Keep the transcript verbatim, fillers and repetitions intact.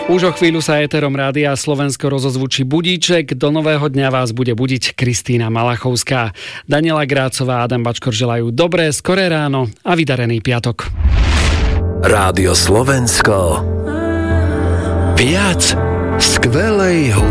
Už o chvíľu sa éterom Rádia Slovensko rozozvučí budíček. Do nového dňa vás bude budiť Kristína Malachovská. Daniela Grácová a Adam Bačkor želajú dobré, skoré ráno a vydarený piatok. Rádio Slovensko. Viac skvelej hudby.